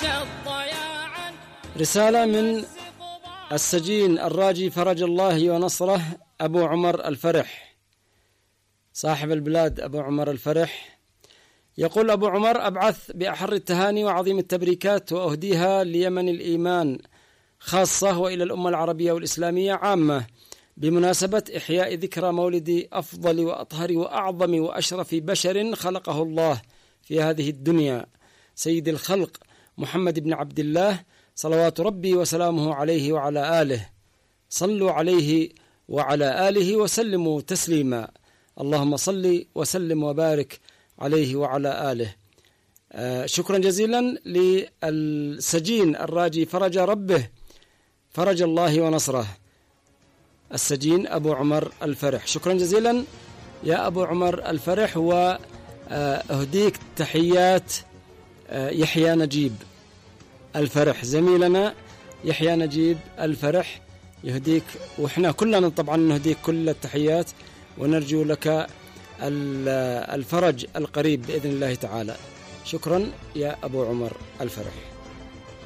رسالة من السجين الراجي فرج الله ونصره أبو عمر الفرح، صاحب البلاد أبو عمر الفرح. يقول أبو عمر: أبعث بأحر التهاني وعظيم التبريكات وأهديها ليمن الإيمان خاصة وإلى الأمة العربية والإسلامية عامة بمناسبة إحياء ذكرى مولد أفضل وأطهر وأعظم وأشرف بشر خلقه الله في هذه الدنيا، سيد الخلق محمد بن عبد الله صلوات ربي وسلامه عليه وعلى آله. صلوا عليه وعلى آله وسلموا تسليما. اللهم صل وسلم وبارك عليه وعلى آله. شكرا جزيلا للسجين الراجي فرج ربه فرج الله ونصره، السجين أبو عمر الفرح. شكرا جزيلا يا أبو عمر الفرح، وأهديك تحيات يحيى نجيب الفرح، زميلنا يحيى نجيب الفرح يهديك، وإحنا كلنا طبعا نهديك كل التحيات، ونرجو لك الفرج القريب بإذن الله تعالى. شكرا يا أبو عمر الفرح.